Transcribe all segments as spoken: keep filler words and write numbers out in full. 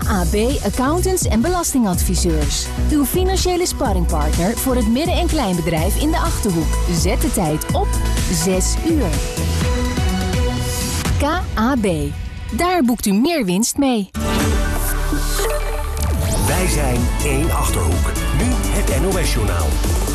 A B Accountants en Belastingadviseurs. Uw financiële sparringpartner voor het midden- en kleinbedrijf in de Achterhoek. Zet de tijd op zes uur. K A B. Daar boekt u meer winst mee. Wij zijn één Achterhoek. Nu het N O S-journaal.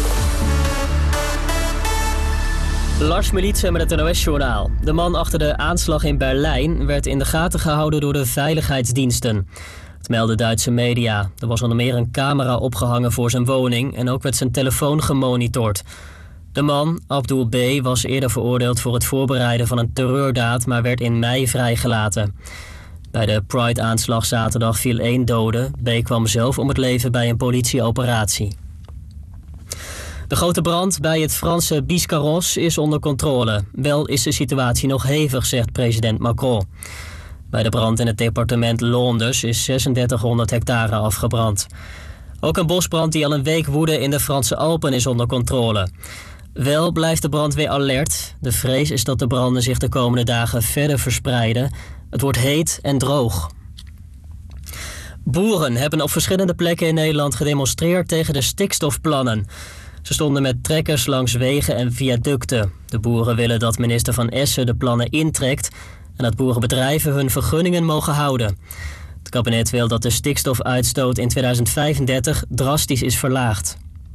Lars Militsen met het N O S-journaal. De man achter de aanslag in Berlijn werd in de gaten gehouden door de veiligheidsdiensten. Het melden Duitse media. Er was onder meer een camera opgehangen voor zijn woning en ook werd zijn telefoon gemonitord. De man, Abdul B., was eerder veroordeeld voor het voorbereiden van een terreurdaad, maar werd in mei vrijgelaten. Bij de Pride-aanslag zaterdag viel één dode. B. kwam zelf om het leven bij een politieoperatie. De grote brand bij het Franse Biscarrosse is onder controle. Wel is de situatie nog hevig, zegt president Macron. Bij de brand in het departement Loenders is zesendertighonderd hectare afgebrand. Ook een bosbrand die al een week woedde in de Franse Alpen is onder controle. Wel blijft de brandweer alert. De vrees is dat de branden zich de komende dagen verder verspreiden. Het wordt heet en droog. Boeren hebben op verschillende plekken in Nederland gedemonstreerd tegen de stikstofplannen. Ze stonden met trekkers langs wegen en viaducten. De boeren willen dat minister Van Essen de plannen intrekt en dat boerenbedrijven hun vergunningen mogen houden. Het kabinet wil dat de stikstofuitstoot in tweeduizend vijfendertig drastisch is verlaagd.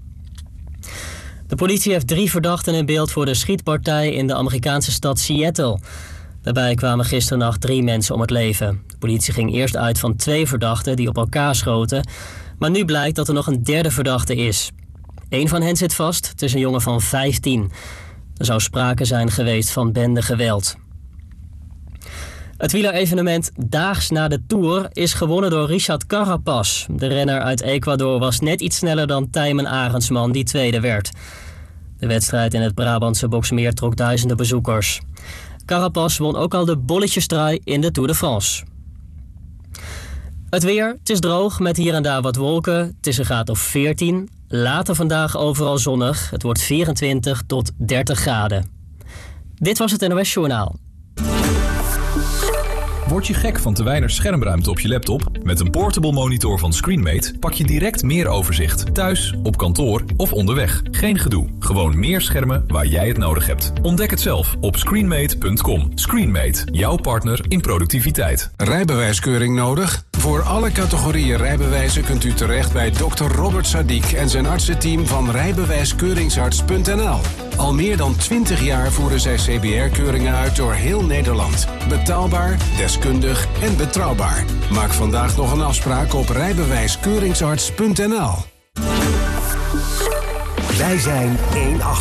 De politie heeft drie verdachten in beeld voor de schietpartij in de Amerikaanse stad Seattle. Daarbij kwamen gisternacht drie mensen om het leven. De politie ging eerst uit van twee verdachten die op elkaar schoten, maar nu blijkt dat er nog een derde verdachte is. Eén van hen zit vast, het is een jongen van vijftien. Er zou sprake zijn geweest van bendegeweld. Het wielerevenement daags na de Tour is gewonnen door Richard Carapaz. De renner uit Ecuador was net iets sneller dan Tijmen Arendsman, die tweede werd. De wedstrijd in het Brabantse Boxmeer trok duizenden bezoekers. Carapaz won ook al de bolletjestrui in de Tour de France. Het weer, het is droog met hier en daar wat wolken. Het is een graad of veertien. Later vandaag overal zonnig. Het wordt vierentwintig tot dertig graden. Dit was het N O S-journaal. Word je gek van te weinig schermruimte op je laptop? Met een portable monitor van Screenmate pak je direct meer overzicht. Thuis, op kantoor of onderweg. Geen gedoe. Gewoon meer schermen waar jij het nodig hebt. Ontdek het zelf op screenmate punt com. Screenmate, jouw partner in productiviteit. Rijbewijskeuring nodig? Voor alle categorieën rijbewijzen kunt u terecht bij dokter Robert Sadiq en zijn artsenteam van rijbewijskeuringsarts punt n l. Al meer dan twintig jaar voeren zij C B R-keuringen uit door heel Nederland. Betaalbaar, deskundig en betrouwbaar. Maak vandaag nog een afspraak op rijbewijskeuringsarts punt n l. Wij zijn één Achterhoek.